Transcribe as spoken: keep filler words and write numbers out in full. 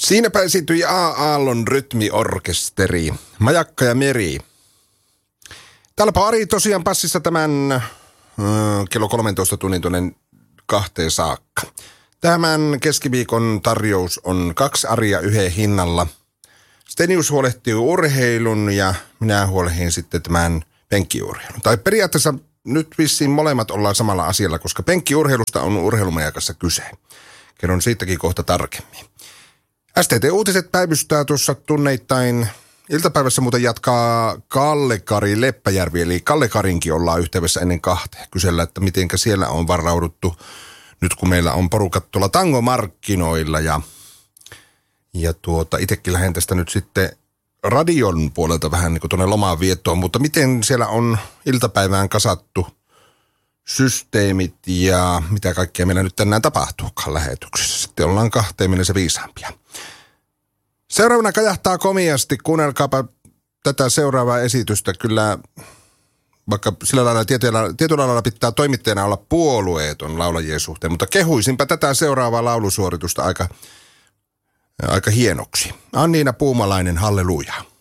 Siinäpä esiintyi A. Aallon rytmiorkesteri, Majakka ja Meri. Täälläpä Ari tosiaan passissa tämän äh, kello kolmentoista tunnin tuonne kahteen saakka. Tämän keskiviikon tarjous on kaksi Aria yhden hinnalla. Stenius huolehtii urheilun ja minä huolehdin sitten tämän penkkiurheilun. Tai periaatteessa nyt vissiin molemmat ollaan samalla asialla, koska penkkiurheilusta on Urheilumajakassa kyse. Kerron siitäkin kohta tarkemmin. S T T-uutiset päivystää tuossa tunneittain. Iltapäivässä muuten jatkaa Kalle-Kari Leppäjärvi, eli Kalle-Karinkin ollaan yhteydessä ennen kahteen. Kysellä, että mitenkä siellä on varauduttu nyt kun meillä on porukat tuolla tangomarkkinoilla ja, ja tuota, itsekin lähden tästä nyt sitten radion puolelta vähän niin kuin tuonne lomaan viettoon, mutta miten siellä on iltapäivään kasattu systeemit ja mitä kaikkea meillä nyt tänään tapahtuukaan lähetyksessä. Sitten ollaan kahteen mennessä viisaampia. Seuraavana kajahtaa komiasti, kuunnelkaapa tätä seuraavaa esitystä. Kyllä vaikka sillä lailla tietyllä, tietyllä lailla pitää toimittajana olla puolueeton laulajien suhteen, mutta kehuisinpä tätä seuraavaa laulusuoritusta aika, aika hienoksi. Anniina Puumalainen, halleluja.